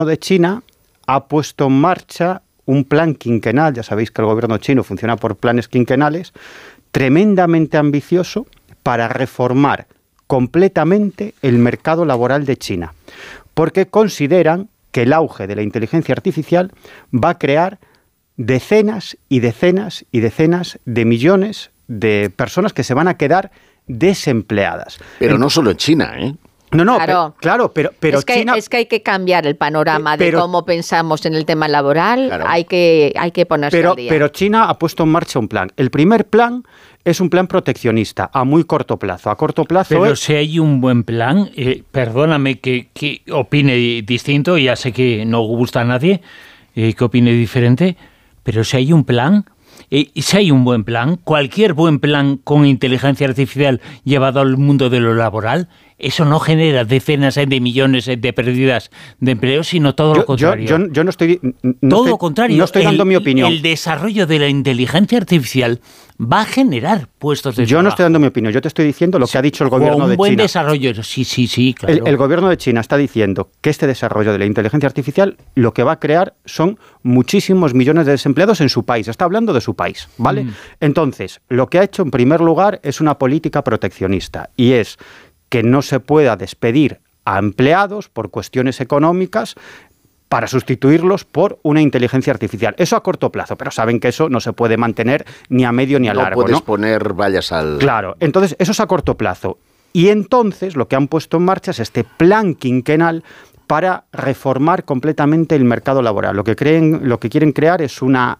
de China ha puesto en marcha un plan quinquenal, ya sabéis que el gobierno chino funciona por planes quinquenales, tremendamente ambicioso para reformar completamente el mercado laboral de China, porque consideran que el auge de la inteligencia artificial va a crear decenas y decenas y decenas de millones de personas que se van a quedar desempleadas. Pero no solo en China, ¿eh? No, claro, pero es que, China... es que hay que cambiar el panorama de cómo pensamos en el tema laboral, claro. hay que ponerse al día. Pero China ha puesto en marcha un plan. El primer plan es un plan proteccionista a muy corto plazo. A corto plazo Pero si hay un buen plan, perdóname que opine distinto, ya sé que no gusta a nadie que opine diferente, pero si hay un plan... si hay un buen plan, cualquier buen plan con inteligencia artificial llevado al mundo de lo laboral, eso no genera decenas de millones de pérdidas de empleo, sino todo lo contrario. Yo no estoy... Todo lo contrario. No estoy dando mi opinión. El desarrollo de la inteligencia artificial va a generar puestos de trabajo. Yo no estoy dando mi opinión, yo te estoy diciendo lo que ha dicho el gobierno de China. Un buen desarrollo, sí, claro. El gobierno de China está diciendo que este desarrollo de la inteligencia artificial lo que va a crear son muchísimos millones de desempleados en su país. Está hablando de su país, ¿vale? Entonces, lo que ha hecho en primer lugar es una política proteccionista y es que no se pueda despedir a empleados por cuestiones económicas para sustituirlos por una inteligencia artificial. Eso a corto plazo, pero saben que eso no se puede mantener ni a medio ni a largo. No puedes poner vallas al... Claro, entonces eso es a corto plazo. Y entonces lo que han puesto en marcha es este plan quinquenal para reformar completamente el mercado laboral. Lo que quieren crear es una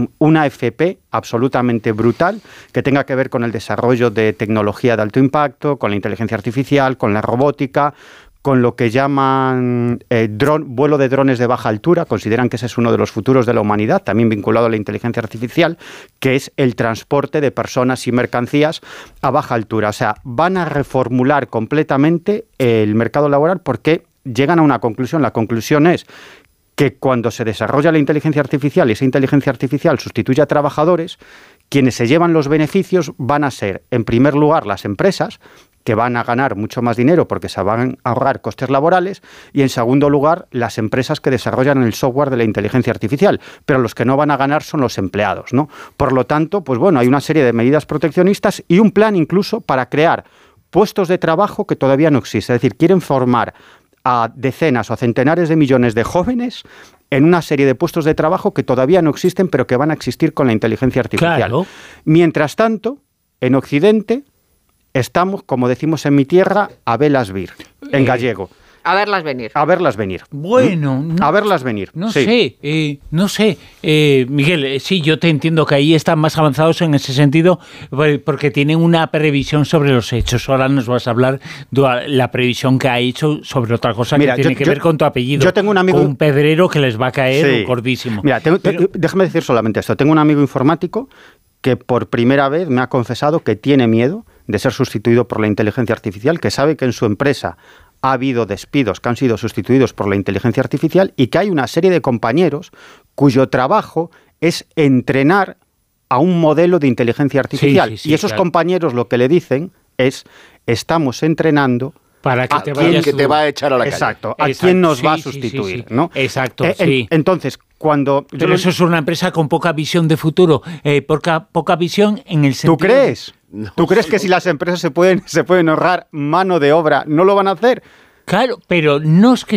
FP absolutamente brutal que tenga que ver con el desarrollo de tecnología de alto impacto, con la inteligencia artificial, con la robótica, con lo que llaman vuelo de drones de baja altura. Consideran que ese es uno de los futuros de la humanidad, también vinculado a la inteligencia artificial, que es el transporte de personas y mercancías a baja altura. O sea, van a reformular completamente el mercado laboral porque llegan a una conclusión. La conclusión es que cuando se desarrolla la inteligencia artificial y esa inteligencia artificial sustituye a trabajadores, quienes se llevan los beneficios van a ser, en primer lugar, las empresas, que van a ganar mucho más dinero porque se van a ahorrar costes laborales, y en segundo lugar, las empresas que desarrollan el software de la inteligencia artificial, pero los que no van a ganar son los empleados, ¿no? Por lo tanto, pues bueno, hay una serie de medidas proteccionistas y un plan incluso para crear puestos de trabajo que todavía no existen. Es decir, quieren formar a decenas o a centenares de millones de jóvenes en una serie de puestos de trabajo que todavía no existen, pero que van a existir con la inteligencia artificial. Claro. Mientras tanto, en Occidente estamos, como decimos en mi tierra, a velas vir, en gallego. A verlas venir. A verlas venir. Bueno. A verlas venir. No sí. sé. Miguel, sí, yo te entiendo que ahí están más avanzados en ese sentido porque tienen una previsión sobre los hechos. Ahora nos vas a hablar de la previsión que ha hecho sobre otra cosa. Mira, que tiene que ver con tu apellido. Yo tengo un amigo... Un pedrero que les va a caer gordísimo. Mira, déjame decir solamente esto. Tengo un amigo informático que por primera vez me ha confesado que tiene miedo de ser sustituido por la inteligencia artificial, que sabe que en su empresa ha habido despidos que han sido sustituidos por la inteligencia artificial y que hay una serie de compañeros cuyo trabajo es entrenar a un modelo de inteligencia artificial. Y esos compañeros lo que le dicen es, estamos entrenando para que te va a echar a la calle. Exacto, a quién nos va a sustituir, ¿no? Exacto, Entonces, cuando... Pero eso es una empresa con poca visión de futuro, poca visión en el sentido... ¿Tú crees? No, ¿tú crees que si las empresas se pueden ahorrar mano de obra, no lo van a hacer? Claro, pero no es que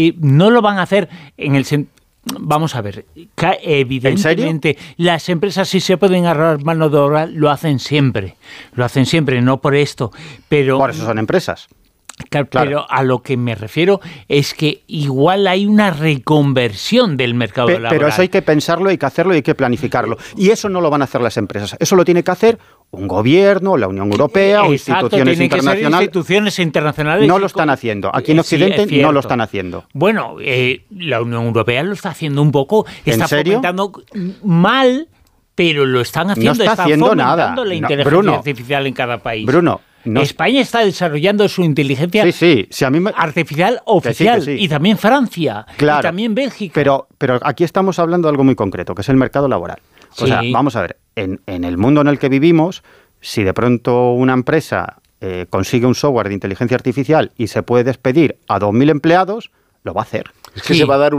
no lo van a hacer en el sentido... Vamos a ver, evidentemente las empresas si se pueden ahorrar mano de obra lo hacen siempre, no por esto, pero... Por eso son empresas. Claro. Pero a lo que me refiero es que igual hay una reconversión del mercado laboral. Pero eso hay que pensarlo, hay que hacerlo y hay que planificarlo. Y eso no lo van a hacer las empresas. Eso lo tiene que hacer un gobierno, la Unión Europea o instituciones internacionales. Que ser instituciones internacionales. No lo están haciendo. Aquí en Occidente no lo están haciendo. Bueno, la Unión Europea lo está haciendo un poco. ¿En serio? Está fomentando mal, pero lo están haciendo. No está haciendo nada. La inteligencia artificial en cada país. Bruno. No. España está desarrollando su inteligencia artificial oficial y también Francia y también Bélgica. Pero aquí estamos hablando de algo muy concreto, que es el mercado laboral. O sea, vamos a ver, en el mundo en el que vivimos, si de pronto una empresa consigue un software de inteligencia artificial y se puede despedir a 2.000 empleados, lo va a hacer. Es que se va a dar